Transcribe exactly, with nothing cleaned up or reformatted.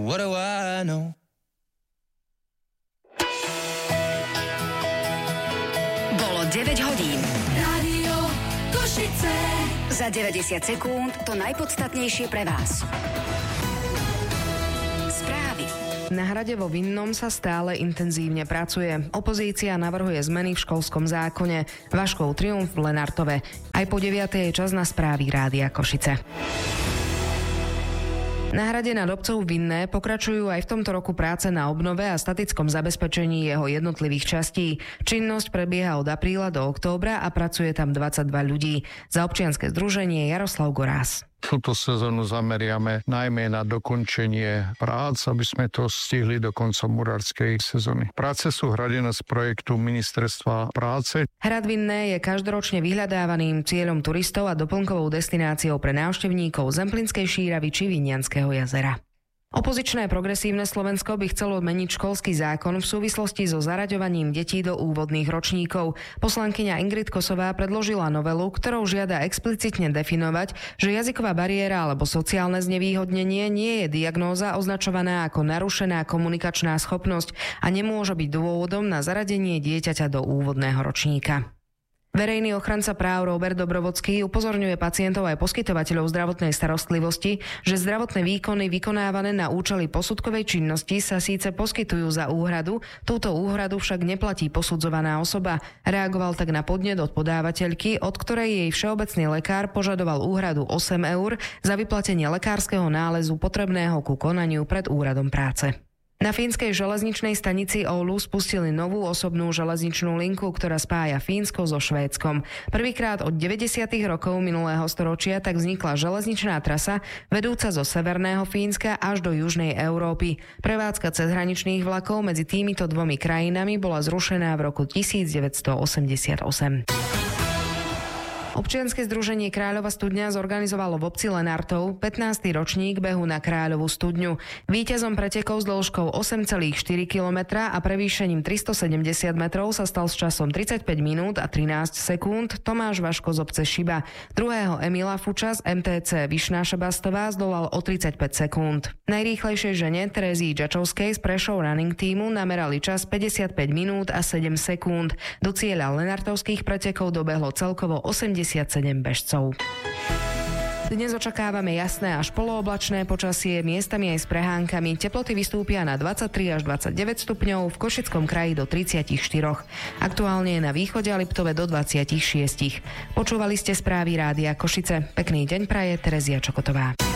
What do I know? Bolo deväť hodín. Rádio Košice. Za deväťdesiat sekúnd to najpodstatnejšie pre vás. Správy. Na Hrade vo Vinnom sa stále intenzívne pracuje. Opozícia navrhuje zmeny v školskom zákone. Vaškov triumf v Lenartove. Aj po deviatej je čas na správy Rádia Košice. Na Hrade nad obcov Vinné pokračujú aj v tomto roku práce na obnove a statickom zabezpečení jeho jednotlivých častí. Činnosť prebieha od apríla do októbra a pracuje tam dvadsaťdva ľudí. Za občianske združenie Jaroslav Gorás. Túto sezónu zameriame najmä na dokončenie prác, aby sme to stihli do konca murárskej sezóny. Práce sú hradené z projektu Ministerstva práce. Hrad Vinné je každoročne vyhľadávaným cieľom turistov a doplnkovou destináciou pre návštevníkov Zemplínskej Šíravy či Vinianského jazera. Opozičné progresívne Slovensko by chcelo meniť školský zákon v súvislosti so zaraďovaním detí do úvodných ročníkov. Poslankyňa Ingrid Kosová predložila novelu, ktorou žiada explicitne definovať, že jazyková bariéra alebo sociálne znevýhodnenie nie je diagnóza označovaná ako narušená komunikačná schopnosť a nemôže byť dôvodom na zaradenie dieťaťa do úvodného ročníka. Verejný ochranca práv Robert Dobrovodský upozorňuje pacientov aj poskytovateľov zdravotnej starostlivosti, že zdravotné výkony vykonávané na účely posudkovej činnosti sa síce poskytujú za úhradu, túto úhradu však neplatí posudzovaná osoba. Reagoval tak na podnet od podávateľky, od ktorej jej všeobecný lekár požadoval úhradu osem eur za vyplatenie lekárskeho nálezu potrebného ku konaniu pred úradom práce. Na fínskej železničnej stanici Oulu spustili novú osobnú železničnú linku, ktorá spája Fínsko so Švédskom. Prvýkrát od deväťdesiatych rokov minulého storočia tak vznikla železničná trasa vedúca zo severného Fínska až do južnej Európy. Prevádzka cezhraničných vlakov medzi týmito dvomi krajinami bola zrušená v roku devätnásťstoosemdesiatosem. Občianske združenie Kráľova studňa zorganizovalo v obci Lenartov pätnásty ročník behu na Kráľovú studňu. Víťazom pretekov s dĺžkou osem celá štyri kilometra a prevýšením tristosedemdesiat metrov sa stal s časom tridsaťpäť minút a trinásť sekúnd Tomáš Vaško z obce Šiba. Druhého Emila Fuča z em té cé Vyšná Šebastová zdolal o tridsaťpäť sekúnd. Najrýchlejšej žene Terézii Džačovskej z Prešov running tímu namerali čas päťdesiatpäť minút a sedem sekúnd. Do cieľa lenartovských pretekov dobehlo celkovo osemdesiatsedem bežcov. Dnes očakávame jasné až polooblačné počasie, miestami aj s prehánkami. Teploty vystúpia na dvadsaťtri až dvadsaťdeväť stupňov, v Košickom kraji do tridsaťštyri. Aktuálne je na východe a Liptove do dvadsaťšesť. Počúvali ste správy Rádia Košice. Pekný deň praje Terezia Čokotová.